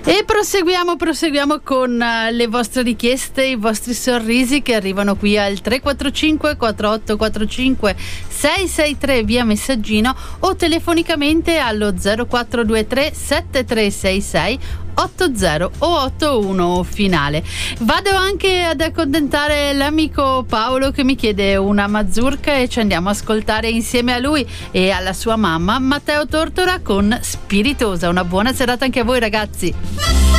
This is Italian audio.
E proseguiamo con le vostre richieste, i vostri sorrisi che arrivano qui al 345 4845 663 via messaggino o telefonicamente allo 0423 7366 80 o 81 finale. Vado anche ad accontentare l'amico Paolo che mi chiede una mazurka e ci andiamo a ascoltare insieme a lui e alla sua mamma Matteo Tortora con Spiritosa. Una buona serata anche a voi, ragazzi.